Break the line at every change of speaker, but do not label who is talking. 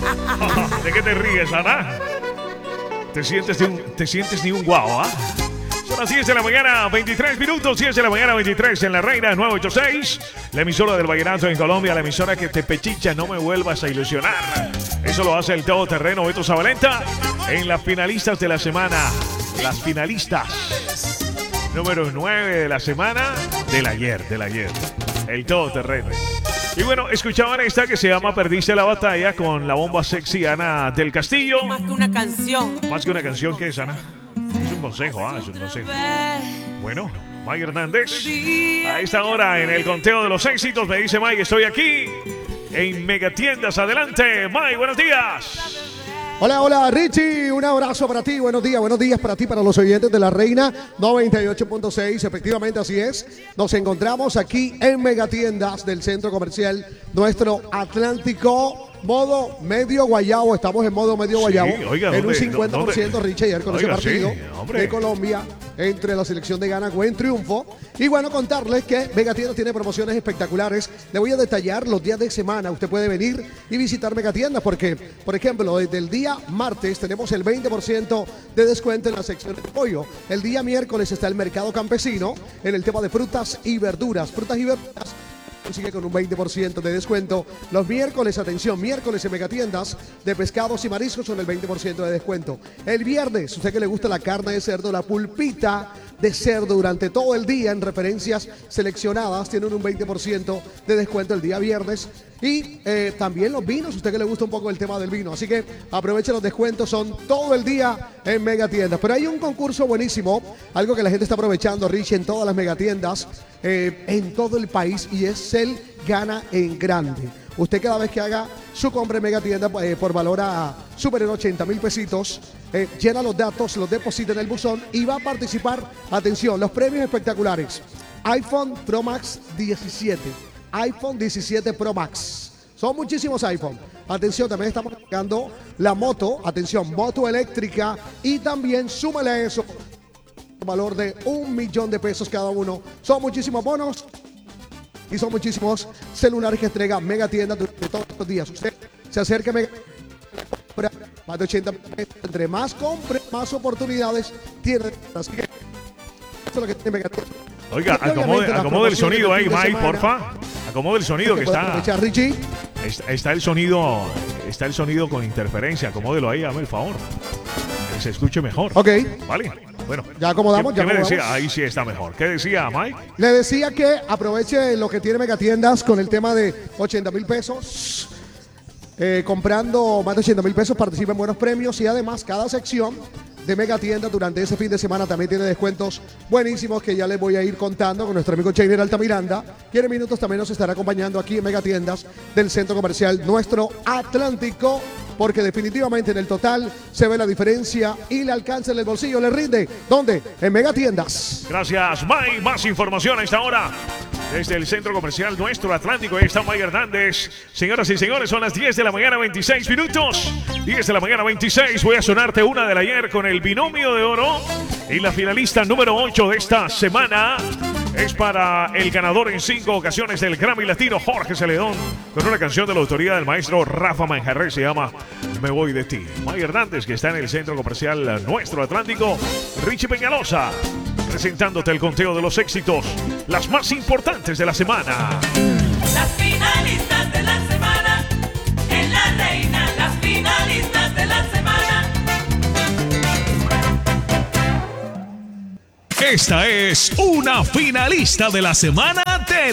¿De qué te ríes, Ana? ¿Te sientes ni un guau, ah? Son las 10 de la mañana, 23 minutos, 10 de la mañana, 23 en La Reina 986. La emisora del vallenato en Colombia, la emisora que te pechicha, no me vuelvas a ilusionar. Eso lo hace el todoterreno Beto Zabaleta en las finalistas de la semana. Las finalistas. Número 9 de la semana del ayer. El todoterreno. Y bueno, escuchaban esta que se llama Perdiste la batalla con la bomba sexy Ana del Castillo.
Más que una canción.
Más que una canción, ¿qué es, Ana? Es un consejo, es un consejo. Bueno, Mike Hernández. A esta hora en el conteo de los éxitos me dice Mike, estoy aquí en Megatiendas. Adelante, Mike, buenos días.
Hola Richie, un abrazo para ti, buenos días para ti, para los oyentes de La Reina 98.6, efectivamente así es, nos encontramos aquí en Megatiendas del Centro Comercial Nuestro Atlántico, modo medio guayabo, estamos en modo medio guayabo,
oiga,
en un
¿dónde?
50%, Richie, ayer con ese partido
sí,
de Colombia entre la selección de Ghana, buen triunfo, y bueno, contarles que Megatiendas tiene promociones espectaculares, le voy a detallar los días de semana, usted puede venir y visitar Megatiendas, porque, por ejemplo, desde el día martes tenemos el 20% de descuento en la sección de pollo, el día miércoles está el mercado campesino en el tema de frutas y verduras, consigue con un 20% de descuento. Los miércoles, atención, miércoles en Megatiendas de pescados y mariscos con el 20% de descuento. El viernes, usted que le gusta la carne de cerdo, la pulpita de cerdo durante todo el día en referencias seleccionadas, tienen un 20% de descuento el día viernes. Y también los vinos, usted que le gusta un poco el tema del vino. Así que aproveche los descuentos, son todo el día en Megatiendas. Pero hay un concurso buenísimo, algo que la gente está aprovechando, Rich, en todas las Megatiendas, en todo el país, y es el Gana en Grande. Usted cada vez que haga su compra en Megatienda por valor a superior a 80,000 pesitos, llena los datos, los deposita en el buzón y va a participar, atención, los premios espectaculares. iPhone Pro Max 17. iPhone 17 Pro Max. Son muchísimos iPhone. Atención, también estamos cargando la moto. Atención, moto eléctrica. Y también súmale a eso valor de 1 millón de pesos cada uno. Son muchísimos bonos y son muchísimos celulares que entrega Megatienda durante todos los días. Usted se acerca a Megatienda, más de 80 pesos. Entre más compre, más oportunidades tiene. Así que eso es lo que tiene Megatienda.
Oiga, acomode el sonido ahí, Mike, porfa. Acomode el sonido que está. Está el sonido con interferencia. Acomódelo ahí, hazme el favor. Que se escuche mejor.
Ok.
Vale. Bueno.
Ya acomodamos.
¿Qué me decía? Ahí sí está mejor. ¿Qué decía, Mike?
Le decía que aproveche lo que tiene Megatiendas con el tema de 80,000 pesos. Comprando más de 80,000 pesos participa en buenos premios y además cada sección de Megatienda durante ese fin de semana también tiene descuentos buenísimos que ya les voy a ir contando con nuestro amigo Chainer Altamiranda, que en minutos también nos estará acompañando aquí en Megatiendas del Centro Comercial Nuestro Atlántico, porque definitivamente en el total se ve la diferencia y le alcanza en el bolsillo, le rinde. ¿Dónde? En Megatiendas.
Gracias, Mike. Más información a esta hora desde el Centro Comercial Nuestro Atlántico. Ahí está Mike Hernández. Señoras y señores, son las 10 de la mañana, 26 minutos. 10 de la mañana, 26. Voy a sonarte una del ayer con el binomio de oro. Y la finalista número 8 de esta semana es para el ganador en 5 ocasiones del Grammy Latino, Jorge Celedón, con una canción de la autoría del maestro Rafa Manjarrés, se llama Me Voy de Ti. Mike Hernández, que está en el Centro Comercial Nuestro Atlántico. Richie Peñalosa, presentándote el conteo de los éxitos, las más importantes de la semana.
Las finalistas de la semana, en La Reina, las finalistas de la semana.
Esta es una finalista de la semana de